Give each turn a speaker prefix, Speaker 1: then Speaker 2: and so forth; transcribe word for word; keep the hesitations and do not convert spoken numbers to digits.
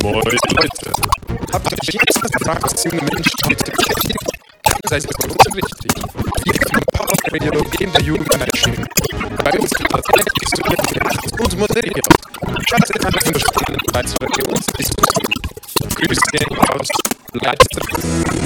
Speaker 1: Leute, habt ihr euch jetzt gefragt, was junge Menschen heute beschäftigt? Sei es für uns wichtig. Wir führen Power der Ideologien der jungen Menschen. Bei uns gibt es tatsächlich studiert und moderiert. Schaut ihr einfach in der Stunde bei uns Diskussion. Grüße aus Leipzig.